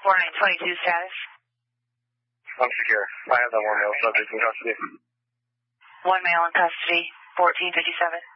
4922 status. I'm secure. I have that one male subject in custody. One male in custody, 1457.